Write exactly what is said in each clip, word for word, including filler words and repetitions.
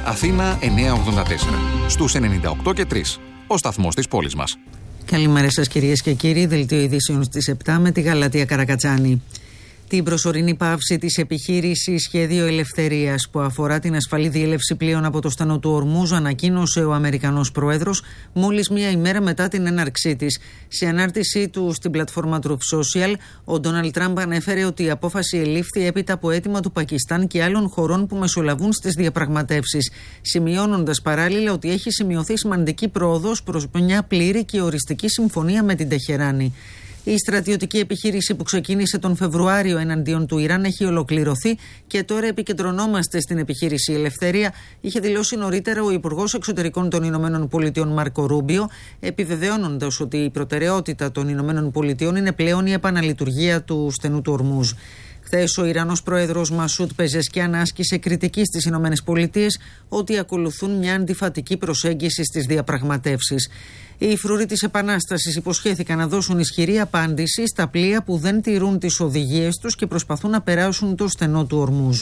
Αθήνα εννιακόσια ογδόντα τέσσερα. Στους ενενήντα οκτώ και τρία. Ο σταθμός της πόλης μας. Καλημέρα σας κυρίες και κύριοι. Δελτίο ειδήσεων στις επτά με τη Γαλατεία Καρακατσάνη. Την προσωρινή πάυση της επιχείρησης Σχέδιο Ελευθερίας που αφορά την ασφαλή διέλευση πλοίων από το στενό του Ορμούζ ανακοίνωσε ο Αμερικανός Πρόεδρος μόλις μία ημέρα μετά την έναρξή της. Σε ανάρτησή του στην πλατφόρμα Truth Social, ο Ντόναλντ Τραμπ ανέφερε ότι η απόφαση ελήφθη έπειτα από αίτημα του Πακιστάν και άλλων χωρών που μεσολαβούν στις διαπραγματεύσεις, σημειώνοντας παράλληλα ότι έχει σημειωθεί σημαντική πρόοδος προς μια πλήρη και οριστική συμφωνία με την Τεχεράνη. Η στρατιωτική επιχείρηση που ξεκίνησε τον Φεβρουάριο εναντίον του Ιράν έχει ολοκληρωθεί και τώρα επικεντρωνόμαστε στην επιχείρηση Ελευθερία, είχε δηλώσει νωρίτερα ο Υπουργός Εξωτερικών των Ηνωμένων Πολιτειών Μάρκο Ρούμπιο, επιβεβαιώνοντας ότι η προτεραιότητα των Ηνωμένων Πολιτειών είναι πλέον η επαναλειτουργία του στενού του Ορμούζ. Χθες ο Ιρανός πρόεδρος Μασούτ Πεζεσκιάν άσκησε κριτική στις Ηνωμένες Πολιτείες ότι ακολουθούν μια αντιφατική προσέγγιση στις διαπραγματεύσεις. Οι φρουροί της Επανάστασης υποσχέθηκαν να δώσουν ισχυρή απάντηση στα πλοία που δεν τηρούν τις οδηγίες τους και προσπαθούν να περάσουν το στενό του Ορμούζ.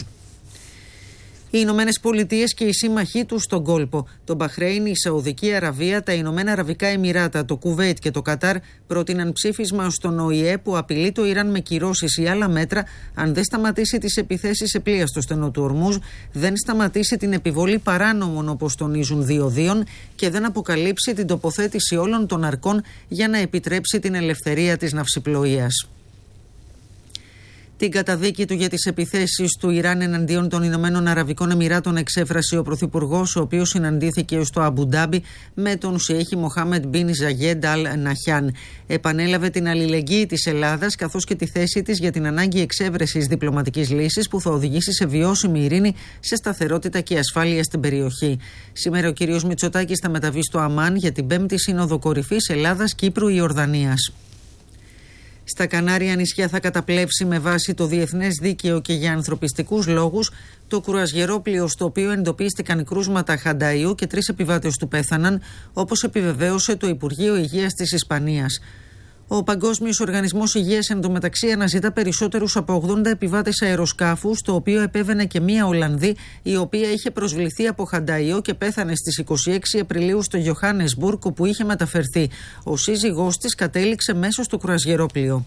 Οι Ηνωμένες Πολιτείες και οι σύμμαχοί τους στον κόλπο, το Μπαχρέιν, η Σαουδική Αραβία, τα Ηνωμένα Αραβικά Εμιράτα, το Κουβέιτ και το Κατάρ πρότειναν ψήφισμα στον Ο Η Ε που απειλεί το Ιράν με κυρώσεις ή άλλα μέτρα αν δεν σταματήσει τις επιθέσεις σε πλοία στο στενό του Ορμούζ, δεν σταματήσει την επιβολή παράνομων όπως τονίζουν διοδίων και δεν αποκαλύψει την τοποθέτηση όλων των αρκών για να επιτρέψει την ελευθερία της ναυσιπλοείας. Την καταδίκη του για τις επιθέσεις του Ιράν εναντίον των Ηνωμένων Αραβικών Εμιράτων εξέφρασε ο Πρωθυπουργός, ο οποίος συναντήθηκε στο Αμπουντάμπι με τον Σιέχη Μοχάμεντ Μπιν Ζαγέντ Αλ Ναχιάν. Επανέλαβε την αλληλεγγύη της Ελλάδας καθώς και τη θέση της για την ανάγκη εξέβρεσης διπλωματικής λύσης που θα οδηγήσει σε βιώσιμη ειρήνη, σε σταθερότητα και ασφάλεια στην περιοχή. Σήμερα ο κ. Μητσοτάκης θα μεταβεί στο Αμάν για την πέμπτη Σύνοδο Κορυφής Ελλάδας, Κύπρου, Ιορδανίας. Στα Κανάρια νησιά θα καταπλέψει με βάση το διεθνές δίκαιο και για ανθρωπιστικούς λόγους το κρουαζιερόπλοιο στο οποίο εντοπίστηκαν κρούσματα χανταϊού και τρεις επιβάτες του πέθαναν, όπως επιβεβαίωσε το Υπουργείο Υγείας της Ισπανίας. Ο Παγκόσμιος Οργανισμός Υγείας εντωμεταξύ αναζητά περισσότερους από ογδόντα επιβάτες αεροσκάφου, στο οποίο επέβαινε και μία Ολλανδή, η οποία είχε προσβληθεί από χανταϊό και πέθανε στις είκοσι έξι Απριλίου στο Γιοχάνεσμπουργκ, όπου είχε μεταφερθεί. Ο σύζυγός της κατέληξε μέσα στο κρουαζιερόπλοιο.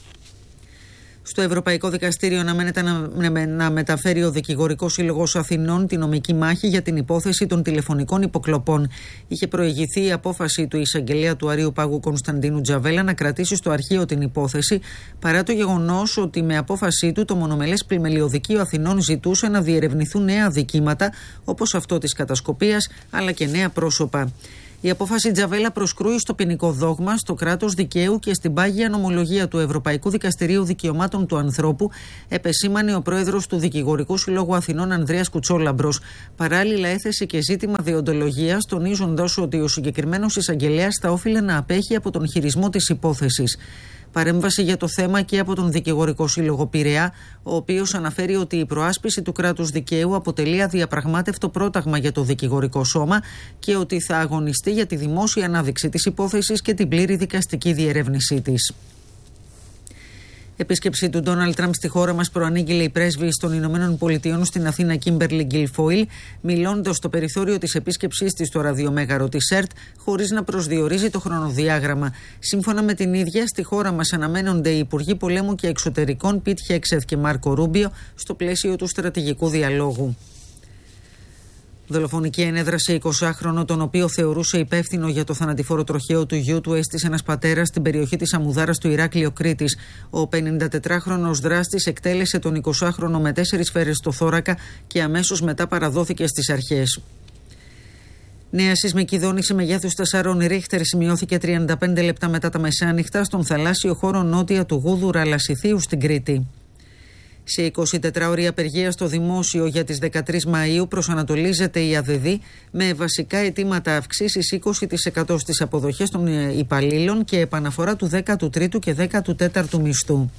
Στο Ευρωπαϊκό Δικαστήριο αναμένεται να, να μεταφέρει ο Δικηγορικός Σύλλογος Αθηνών τη νομική μάχη για την υπόθεση των τηλεφωνικών υποκλοπών. Είχε προηγηθεί η απόφαση του εισαγγελέα του Αρείου Πάγου Κωνσταντίνου Τζαβέλα να κρατήσει στο αρχείο την υπόθεση, παρά το γεγονός ότι με απόφασή του το μονομελές πλημελιωδικείο Αθηνών ζητούσε να διερευνηθούν νέα αδικήματα όπως αυτό της κατασκοπίας, αλλά και νέα πρόσωπα. Η απόφαση Τζαβέλα προσκρούει στο ποινικό δόγμα, στο κράτος δικαίου και στην πάγια νομολογία του Ευρωπαϊκού Δικαστηρίου Δικαιωμάτων του Ανθρώπου, επεσήμανε ο πρόεδρος του Δικηγορικού Συλλόγου Αθηνών Ανδρέας Κουτσόλαμπρος. Παράλληλα, έθεσε και ζήτημα δεοντολογίας, τονίζοντας ότι ο συγκεκριμένος εισαγγελέας θα όφιλε να απέχει από τον χειρισμό της υπόθεσης. Παρέμβαση για το θέμα και από τον Δικηγορικό Σύλλογο Πειραιά, ο οποίος αναφέρει ότι η προάσπιση του κράτους δικαίου αποτελεί αδιαπραγμάτευτο πρόταγμα για το δικηγορικό σώμα και ότι θα αγωνιστεί για τη δημόσια ανάδειξη της υπόθεσης και την πλήρη δικαστική διερεύνησή της. Επίσκεψη του Ντόναλντ Τραμπ στη χώρα μας προανήγγειλε η πρέσβη των Ηνωμένων Πολιτειών στην Αθήνα Κίμπερλι Γκιλφόιλ, μιλώντας στο περιθώριο της επίσκεψής της στο ραδιομέγαρο της ΕΡΤ, χωρίς να προσδιορίζει το χρονοδιάγραμμα. Σύμφωνα με την ίδια, στη χώρα μας αναμένονται οι Υπουργοί Πολέμου και Εξωτερικών Πιτ Χέξεθ και Μάρκο Ρούμπιο στο πλαίσιο του στρατηγικού διαλόγου. Δολοφονική ενέδραση εικοσάχρονο, τον οποίο θεωρούσε υπεύθυνο για το θανατηφόρο τροχαίο του γιού του, έστησε ένας πατέρας στην περιοχή της Αμουδάρας του Ηράκλειο Κρήτης. Ο πενηντατετράχρονος δράστης εκτέλεσε τον εικοσάχρονο με τέσσερις σφαίρες στο θώρακα και αμέσως μετά παραδόθηκε στις αρχές. Νέα σεισμική δόνηση μεγέθους τεσσάρων ρίχτερ σημειώθηκε τριάντα πέντε λεπτά μετά τα μεσάνυχτα στον θαλάσσιο χώρο νότια του Γούδουρα Λασιθίου στην Κρήτη. Σε εικοσιτετράωρη απεργία στο δημόσιο για τις δεκατρείς Μαΐου προσανατολίζεται η ΑΔΔ με βασικά αιτήματα αυξήσεις είκοσι τοις εκατό στις αποδοχές των υπαλλήλων και επαναφορά του δέκατου τρίτου και δέκατου τέταρτου μισθού.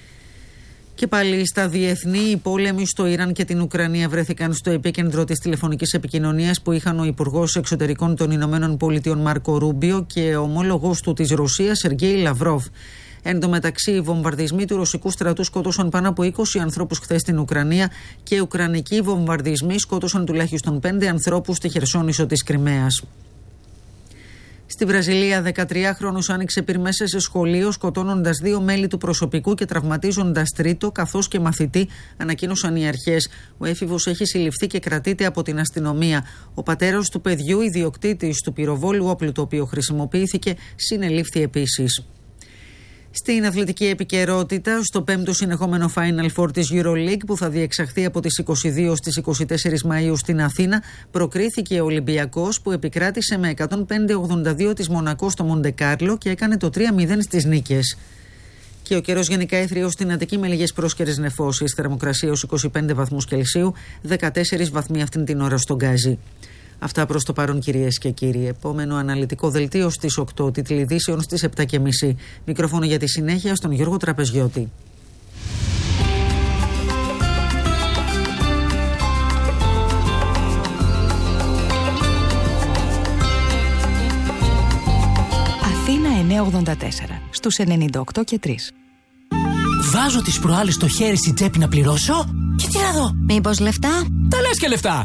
Και πάλι στα διεθνή, οι πόλεμοι στο Ιράν και την Ουκρανία βρέθηκαν στο επίκεντρο της τηλεφωνικής επικοινωνίας που είχαν ο Υπουργός Εξωτερικών των Ηνωμένων Πολιτειών Μάρκο Ρούμπιο και ο ομόλογος του της Ρωσίας Σεργέη Λαυρόβ. Εν τω μεταξύ, οι βομβαρδισμοί του ρωσικού στρατού σκότωσαν πάνω από είκοσι ανθρώπους χθες στην Ουκρανία και οι ουκρανικοί βομβαρδισμοί σκότωσαν τουλάχιστον πέντε ανθρώπους στη Χερσόνησο της Κριμαίας. Στη Βραζιλία, δεκατριάχρονος άνοιξε πυρ μέσα σε σχολείο, σκοτώνοντας δύο μέλη του προσωπικού και τραυματίζοντας τρίτο, καθώς και μαθητή, ανακοίνωσαν οι αρχές. Ο έφηβος έχει συλληφθεί και κρατείται από την αστυνομία. Ο πατέρας του παιδιού, ιδιοκτήτης του πυροβόλου όπλου το οποίο χρησιμοποιήθηκε, συνελήφθη επίσης. Στην αθλητική επικαιρότητα, στο πέμπτο συνεχόμενο Final Four της EuroLeague που θα διεξαχθεί από τις είκοσι δύο στις είκοσι τέσσερις Μαΐου στην Αθήνα, προκρίθηκε ο Ολυμπιακός που επικράτησε με εκατόν πέντε ογδόντα δύο της Μονακό στο Μοντεκάρλο και έκανε το τρία μηδέν στις νίκες. Και ο καιρός γενικά έθριος στην Αττική με λίγες πρόσκαιρες νεφώσεις, θερμοκρασία ως είκοσι πέντε βαθμούς Κελσίου, δεκατέσσερις βαθμοί αυτήν την ώρα στον Γκάζι. Αυτά προς το παρόν, κυρίες και κύριοι. Επόμενο αναλυτικό δελτίο στις οκτώ, τίτλοι ειδήσεων στις επτά και μισή. Μικρόφωνο για τη συνέχεια στον Γιώργο Τραπεζιώτη. Αθήνα εννιακόσια ογδόντα τέσσερα, στους ενενήντα οκτώ και τρία. Βάζω τις προάλλες στο χέρι στην τσέπη να πληρώσω και τι να δω. Μήπως λεφτά? Τα λες και λεφτά.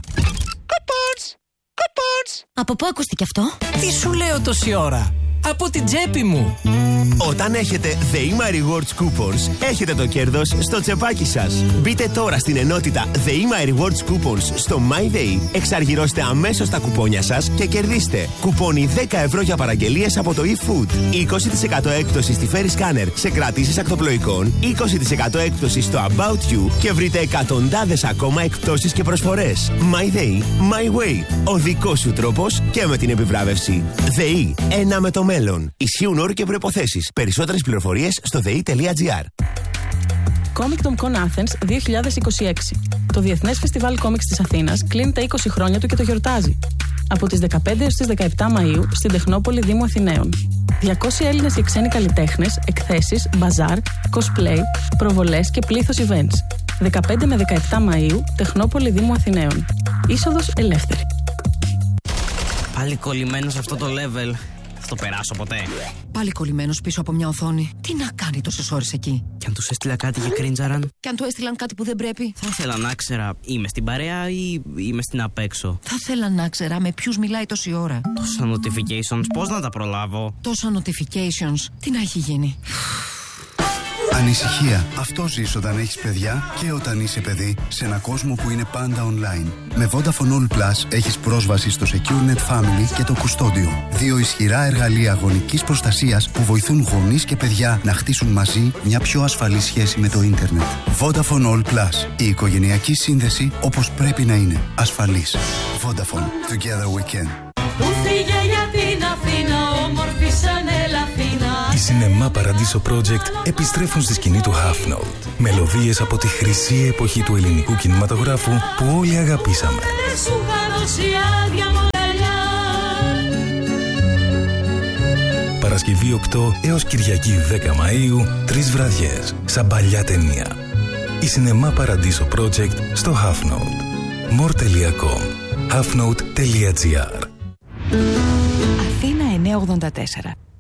Από πού ακούστηκε αυτό? Τι σου λέω τόση ώρα? Από την τσέπη μου. Όταν έχετε The My Rewards Coupons, έχετε το κέρδος στο τσεπάκι σας. Μπείτε τώρα στην ενότητα The My Rewards Coupons στο MyDay, εξαργυρώστε αμέσως τα κουπόνια σας και κερδίστε κουπόνι δέκα ευρώ για παραγγελίες από το eFood, είκοσι τοις εκατό έκπτωση στη Ferry Scanner σε κρατήσεις ακτοπλοϊκών, είκοσι τοις εκατό έκπτωση στο About You και βρείτε εκατοντάδες ακόμα εκπτώσεις και προσφορές. MyDay, My Way. Ο δικός σου τρόπος και με την επιβράβευση. ΔΕΗ, ένα με το μέλλον. Ισχύουν όροι και προϋποθέσεις. Περισσότερες πληροφορίες στο δε ι τελεία τζι άρ. Comicdom Con Athens δύο χιλιάδες είκοσι έξι. Το Διεθνές Φεστιβάλ Κόμιξ της Αθήνας κλείνει τα είκοσι χρόνια του και το γιορτάζει. Από τις δεκαπέντε έως τις δεκαεπτά Μαΐου στην Τεχνόπολη Δήμου Αθηναίων. διακόσιοι Έλληνες και ξένοι καλλιτέχνες, εκθέσεις, μπαζάρ, cosplay, προβολές και πλήθος events. δεκαπέντε με δεκαεπτά Μαΐου, Τεχνόπολη Δήμου Αθηναίων. Είσοδος ελεύθερη. Πάλι κολλημένος αυτό το level. Θα το περάσω ποτέ. Πάλι κολλημένος πίσω από μια οθόνη. Τι να κάνει τόσες ώρες εκεί? Και αν τους έστειλα κάτι και κρίντζαραν. Και αν του έστειλαν κάτι που δεν πρέπει. Θα ήθελα να ξέρα, είμαι στην παρέα ή είμαι στην απέξω. Θα ήθελα να ξέρα με ποιους μιλάει τόση ώρα. Τόσα notifications, πώς να τα προλάβω? Τόσα notifications, τι να έχει γίνει? Ανησυχία. Αυτό ζεις όταν έχεις παιδιά και όταν είσαι παιδί σε ένα κόσμο που είναι πάντα online. Με Vodafone All Plus έχεις πρόσβαση στο SecureNet Family και το Κουστόντιο. Δύο ισχυρά εργαλεία γονικής προστασίας που βοηθούν γονείς και παιδιά να χτίσουν μαζί μια πιο ασφαλή σχέση με το ίντερνετ. Vodafone All Plus. Η οικογενειακή σύνδεση όπως πρέπει να είναι. Ασφαλής. Vodafone. Together we can. Που φύγε για την Αθήνα, όμορφη σαν Ελαθίνα. Οι Σινεμά Παραντίσο Project επιστρέφουν στη σκηνή του Half Note. Μελωδίες από τη χρυσή εποχή του ελληνικού κινηματογράφου που όλοι αγαπήσαμε. Παρασκευή οκτώ έως Κυριακή δέκα Μαΐου, τρεις βραδιές, σαν παλιά ταινία. Η Σινεμά Παραντίσο Project στο Half Note. more τελεία com halfnote τελεία τζι άρ. Αθήνα εννιακόσια ογδόντα τέσσερα.